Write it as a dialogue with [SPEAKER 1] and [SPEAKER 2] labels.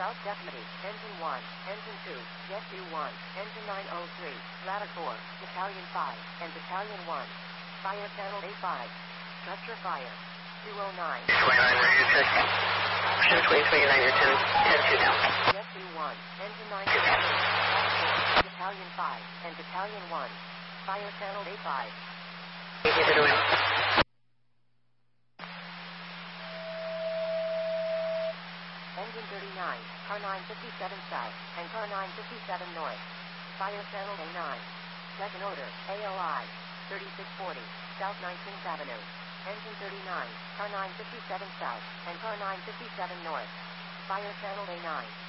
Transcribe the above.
[SPEAKER 1] South Deputy, Engine 1, Engine 2, Jet 1, Engine 903, Ladder 4, Battalion 5, and Battalion 1. Fire Channel A5. Structure fire. 209.
[SPEAKER 2] 29, radio check. Show 2029, you're 10-2 now.
[SPEAKER 1] Jet 1, Engine 903, Ladder 4, Battalion 5, and Battalion 1. Fire Channel A5.
[SPEAKER 2] Keep it away.
[SPEAKER 1] Engine 39, car 957 south, and car 957 north. Fire Channel A9. Second order, AOI, 3640, South 19th Avenue. Engine 39, car 957 south, and car 957 north. Fire Channel A9.